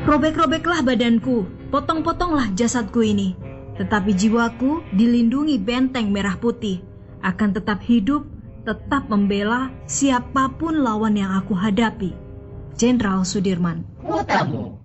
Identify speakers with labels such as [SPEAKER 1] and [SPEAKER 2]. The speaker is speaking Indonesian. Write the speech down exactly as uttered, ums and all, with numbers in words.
[SPEAKER 1] Robek-robeklah badanku, potong-potonglah jasadku ini. Tetapi jiwaku dilindungi benteng merah putih. Akan tetap hidup, tetap membela siapapun lawan yang aku hadapi. Jenderal Sudirman.
[SPEAKER 2] Kotamu.